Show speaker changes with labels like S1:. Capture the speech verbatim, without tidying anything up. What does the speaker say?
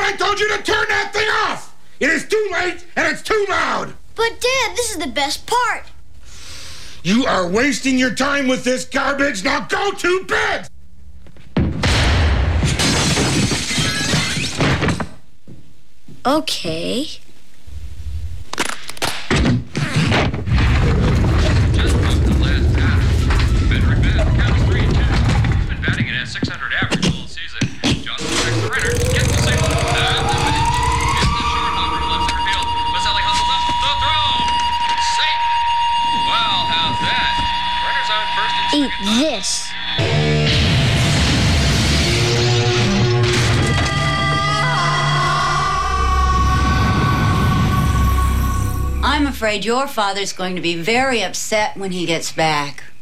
S1: I told you to turn that thing off! It is too late and it's too loud!
S2: But, Dad, this is the best part.
S1: You are wasting your time with this garbage. Now go to bed!
S2: Okay.
S3: Just off the last batter. Federic Bass, count is three two. He's been batting at a six hundred average all season. Johnson checks the runner, gets the signal, and the pitch. It's the short hopper to left center field. Maselli hustles up, the throw! Safe! Well, how's that? Runners on first and
S2: Eat
S3: second.
S2: this.
S4: I'm afraid your father's going to be very upset when he gets back.